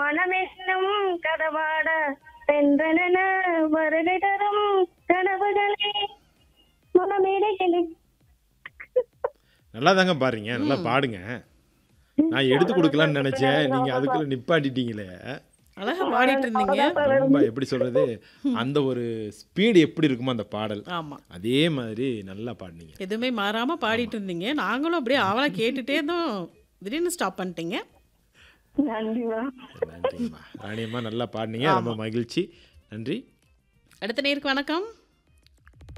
மனமென்னும் கதவாட தென்றலென வருகை தரும் கனவுகளே மனமேடைகளே. நல்லா தாங்க பாடுறீங்க. நல்லா பாடுங்க. நான் எடுத்து குடுக்கலான்னு நெனச்சேன். நீங்க அதுக்குள்ள நிப்பாட்டிட்டீங்களே! அழகா பாடிட்டு இருந்தீங்க. ரொம்ப எப்படி சொல்றது? அந்த ஒரு ஸ்பீடு எப்படி இருக்குமோ அந்த பாடல். ஆமா. அதே மாதிரி நல்லா பாடுனீங்க. எதுவுமே மாறாம பாடிட்டு இருந்தீங்க. நாங்களும் அப்படியே ஆவலா கேட்டுட்டே இருந்தோம். திடீர்னு ஸ்டாப் பண்ணிட்டீங்க. நன்றிமா. நன்றிம்மா. ராணியம்மா நல்லா பாடுனீங்க. ரொம்ப ஆமா. மகிழ்ச்சி. நன்றி. அடுத்த நேருக்கு வணக்கம்.